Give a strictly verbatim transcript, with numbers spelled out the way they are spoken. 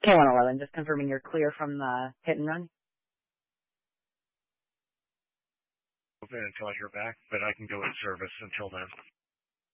K one eleven, just confirming you're clear from the hit and run. Open until I hear back, but I can go in service until then.